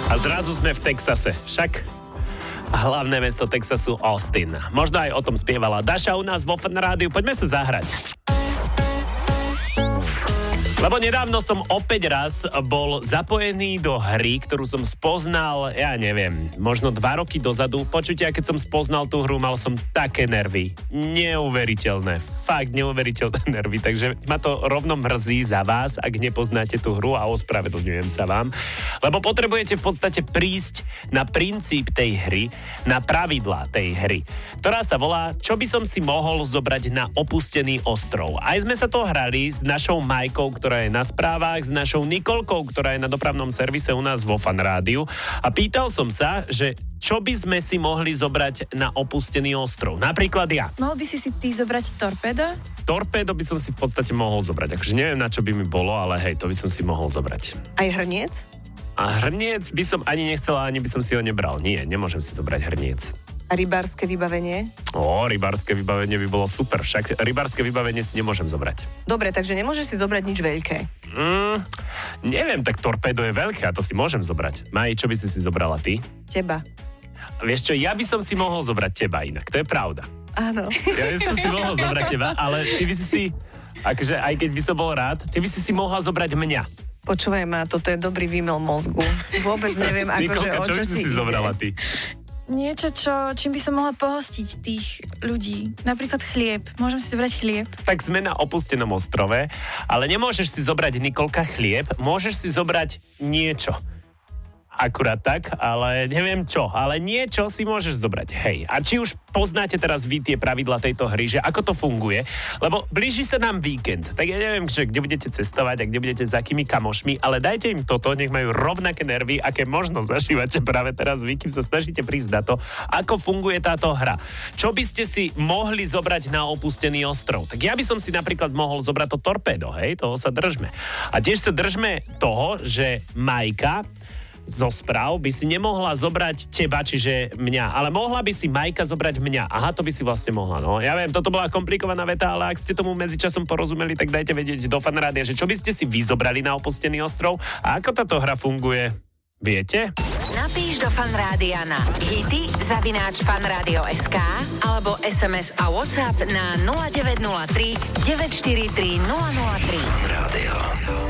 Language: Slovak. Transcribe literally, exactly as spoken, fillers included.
A zrazu sme v Texase. Však hlavné mesto Texasu Austin. Možno aj o tom spievala Daša u nás vo Fan Rádiu. Poďme sa zahrať. Lebo nedávno som opäť raz bol zapojený do hry, ktorú som spoznal, ja neviem, možno dva roky dozadu. Počujte, keď som spoznal tú hru, mal som také nervy. Neuveriteľné. Fakt neuveriteľné nervy. Takže ma to rovno mrzí za vás, ak nepoznáte tú hru a ospravedlňujem sa vám. Lebo potrebujete v podstate prísť na princíp tej hry, na pravidlá tej hry, ktorá sa volá Čo by som si mohol zobrať na opustený ostrov. Aj sme sa to hrali s našou Majkou, ktorá ktorá je na správach, s našou Nikolkou, ktorá je na dopravnom servise u nás vo Fan Rádiu. A pýtal som sa, že čo by sme si mohli zobrať na opustený ostrov. Napríklad ja. Mohol by si si ty zobrať torpédo? Torpédo by som si v podstate mohol zobrať. Akože neviem, na čo by mi bolo, ale hej, to by som si mohol zobrať. Aj hrniec? A hrniec by som ani nechcela, ani by som si ho nebral. Nie, nemôžem si zobrať hrniec. A rybárske vybavenie? Ó, rybárske vybavenie by bolo super, však rybárske vybavenie si nemôžem zobrať. Dobre, takže nemôžeš si zobrať nič veľké. Mm, neviem, tak torpédo je veľké a to si môžem zobrať. Maj, čo by si si zobrala ty? Teba. Vieš čo, ja by som si mohol zobrať teba inak, to je pravda. Áno. Ja by som si mohol zobrať teba, ale ty by si si, akože aj keď by som bol rád, ty by si si mohla zobrať mňa. Počúvaj ma, toto je dobrý výmel mozgu. Vôbec neviem, akože Nikolka, o čo, čo by si si zobrala ty? Niečo, čo, čím by som mohla pohostiť tých ľudí. Napríklad chlieb. Môžem si zobrať chlieb? Tak sme na opustenom ostrove, ale nemôžeš si zobrať, Nikolka, chlieb, môžeš si zobrať niečo. Akurát tak, ale neviem čo, ale niečo si môžeš zobrať. Hej, a či už poznáte teraz vy tie pravidlá tejto hry, že ako to funguje, lebo blíži sa nám víkend, tak ja neviem, že kde budete cestovať a kde budete za akými kamošmi, ale dajte im toto, nech majú rovnaké nervy, aké možno zažívate práve teraz vy, kým sa snažíte prísť na to, ako funguje táto hra. Čo by ste si mohli zobrať na opustený ostrov? Tak ja by som si napríklad mohol zobrať to torpédo, hej, toho sa držme. A tiež sa držme toho, že Majka zo správ by si nemohla zobrať teba, čiže mňa, ale mohla by si Majka zobrať mňa. Aha, to by si vlastne mohla, no. Ja viem, toto bola komplikovaná veta, ale ak ste tomu medzičasom porozumeli, tak dajte vedieť do Fan Rádia, že čo by ste si vy zobrali na opustený ostrov a ako táto hra funguje. Viete? Napíš do Fan Rádia na hity zavináč fanradio bodka es ká alebo es em es a WhatsApp na nula deväť nula tri deväť štyri tri nula nula tri. Fan Rádio.